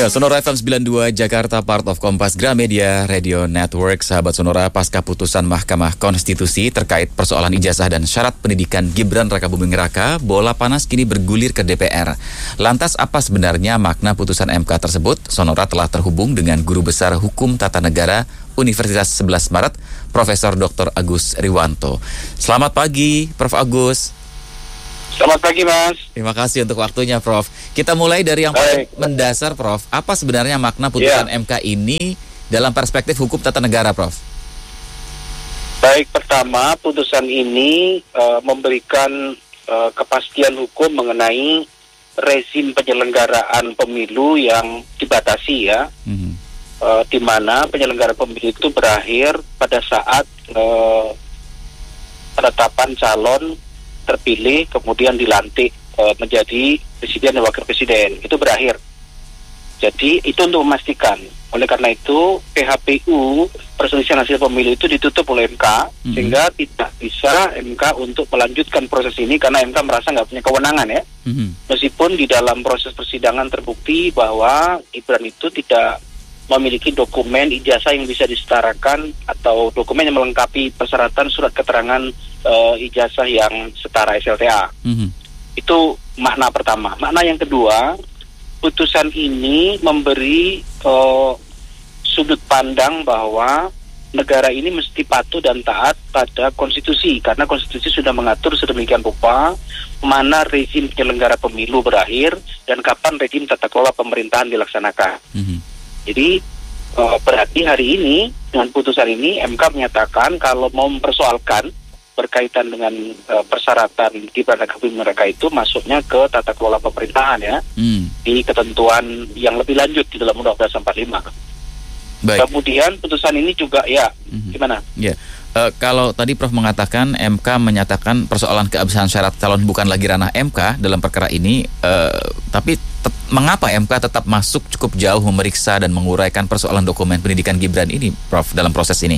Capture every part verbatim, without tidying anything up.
Ya, Sonora F M sembilan puluh dua Jakarta, part of Kompas Gramedia Radio Network. Sahabat Sonora, pasca putusan Mahkamah Konstitusi terkait persoalan ijazah dan syarat pendidikan Gibran Rakabuming Raka, bola panas kini bergulir ke D P R. Lantas apa sebenarnya makna putusan M K tersebut? Sonora telah terhubung dengan Guru Besar Hukum Tata Negara Universitas sebelas Maret, Profesor Doktor Agus Riwanto. Selamat pagi, Prof Agus. Selamat pagi, Mas. Terima kasih untuk waktunya, Prof. Kita mulai dari yang paling mendasar, Prof. Apa sebenarnya makna putusan ya. M K ini dalam perspektif hukum tata negara, Prof? Baik, pertama, putusan ini uh, memberikan uh, kepastian hukum mengenai rezim penyelenggaraan pemilu yang dibatasi, ya. Mm-hmm. uh, di mana penyelenggara pemilu itu berakhir pada saat uh, penetapan calon terpilih kemudian dilantik e, menjadi presiden dan wakil presiden, itu berakhir. Jadi itu untuk memastikan. Oleh karena itu P H P U, perselisihan hasil pemilu, itu ditutup oleh M K, mm-hmm. sehingga tidak bisa M K untuk melanjutkan proses ini karena M K merasa nggak punya kewenangan, ya. Mm-hmm. Meskipun di dalam proses persidangan terbukti bahwa Gibran itu tidak memiliki dokumen ijazah yang bisa disetarakan atau dokumen yang melengkapi persyaratan surat keterangan uh, ijazah yang setara S L T A. Mm-hmm. Itu makna pertama. Makna yang kedua, putusan ini memberi uh, sudut pandang bahwa negara ini mesti patuh dan taat pada konstitusi, karena konstitusi sudah mengatur sedemikian rupa mana rezim penyelenggara pemilu berakhir dan kapan rezim tata kelola pemerintahan dilaksanakan. Mm-hmm. Jadi uh, berarti hari ini dengan putusan ini M K menyatakan kalau mau mempersoalkan berkaitan dengan uh, persyaratan Gibran Rakabuming Raka itu masuknya ke tata kelola pemerintahan, ya, hmm. di ketentuan yang lebih lanjut di dalam Undang-Undang empat puluh lima. Baik. Kemudian putusan ini juga, ya, hmm. gimana? Ya. Uh, kalau tadi Prof mengatakan M K menyatakan persoalan keabsahan syarat calon bukan lagi ranah M K dalam perkara ini, uh, tapi te- mengapa M K tetap masuk cukup jauh memeriksa dan menguraikan persoalan dokumen pendidikan Gibran ini, Prof, dalam proses ini?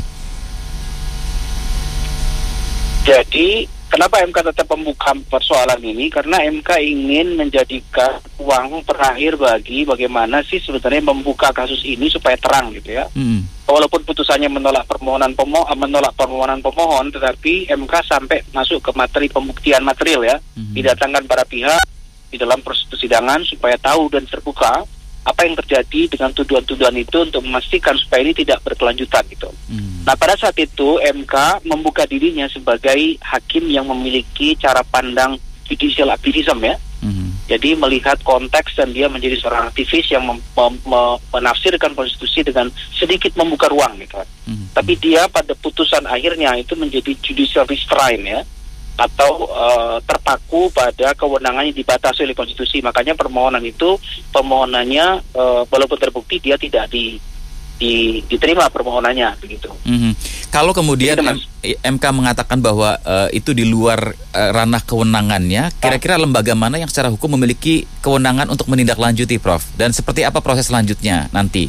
Jadi kenapa M K tetap membuka persoalan ini? Karena M K ingin menjadikan uang terakhir bagi bagaimana sih sebenarnya membuka kasus ini supaya terang, gitu, ya. Hmm. Walaupun putusannya menolak permohonan pemohon, menolak permohonan pemohon, tetapi M K sampai masuk ke materi pembuktian material, ya, hmm. didatangkan para pihak di dalam proses persidangan supaya tahu dan terbuka apa yang terjadi dengan tuduhan-tuduhan itu untuk memastikan supaya ini tidak berkelanjutan, gitu. Hmm. Nah, pada saat itu M K membuka dirinya sebagai hakim yang memiliki cara pandang judicial activism, ya. Hmm. Jadi melihat konteks dan dia menjadi seorang aktivis yang mem- mem- mem- menafsirkan konstitusi dengan sedikit membuka ruang, gitu. Hmm. Tapi dia pada putusan akhirnya itu menjadi judicial restraint, ya, atau uh, terpaku pada kewenangan yang dibatasi oleh konstitusi. Makanya permohonan itu permohonannya uh, walaupun terbukti dia tidak di, di diterima permohonannya, begitu. Mm-hmm. Kalau kemudian M- M K mengatakan bahwa uh, itu di luar uh, ranah kewenangannya, kira-kira lembaga mana yang secara hukum memiliki kewenangan untuk menindaklanjuti, Prof? Dan seperti apa proses selanjutnya nanti?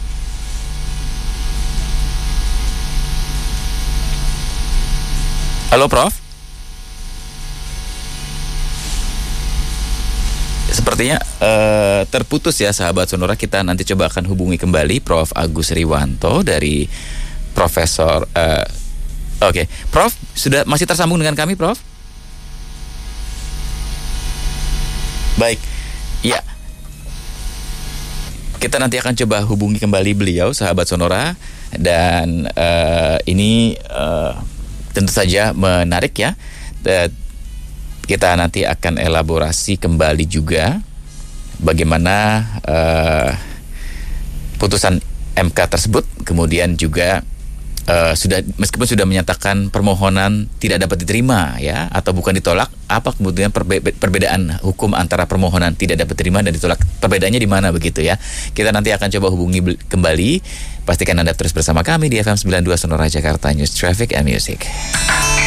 Halo, Prof? Sepertinya uh, terputus, ya, sahabat Sonora. Kita nanti coba akan hubungi kembali Prof Agus Riwanto dari Profesor. Uh, Oke, okay. Prof, sudah masih tersambung dengan kami, Prof? Baik, ya. Kita nanti akan coba hubungi kembali beliau, sahabat Sonora. Dan uh, ini uh, tentu saja menarik, ya. Uh, Kita nanti akan elaborasi kembali juga bagaimana uh, putusan M K tersebut. Kemudian juga uh, sudah meskipun sudah menyatakan permohonan tidak dapat diterima, ya, atau bukan ditolak, apa kemudian perbe- perbedaan hukum antara permohonan tidak dapat diterima dan ditolak, perbedaannya di mana, begitu, ya. Kita nanti akan coba hubungi be- kembali. Pastikan Anda terus bersama kami di F M sembilan puluh dua Sonora Jakarta, News, Traffic and Music.